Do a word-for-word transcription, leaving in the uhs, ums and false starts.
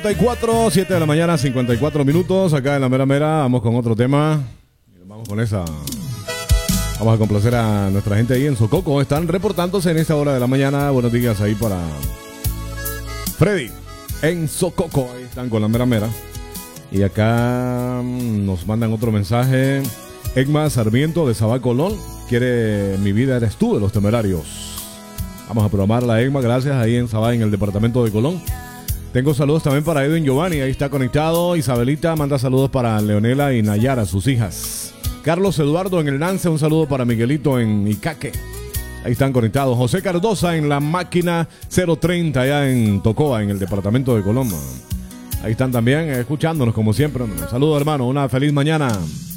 cincuenta y cuatro, siete de la mañana, cincuenta y cuatro minutos. Acá en la mera mera, vamos con otro tema. Vamos con esa. Vamos a complacer a nuestra gente ahí en Sococo. Están reportándose en esta hora de la mañana. Buenos días ahí para Freddy en Sococo. Ahí están con la mera mera. Y acá nos mandan otro mensaje. Egma Sarmiento de Sabá Colón quiere Mi vida eres tú de Los Temerarios. Vamos a programar la Egma, gracias, ahí en Sabá, en el departamento de Colón. Tengo saludos también para Edwin Giovanni, ahí está conectado. Isabelita manda saludos para Leonela y Nayara, sus hijas. Carlos Eduardo en el Nance, un saludo para Miguelito en Icaque. Ahí están conectados. José Cardosa en la máquina cero treinta, allá en Tocoa, en el departamento de Colón. Ahí están también escuchándonos como siempre. Un saludo, hermano, una feliz mañana.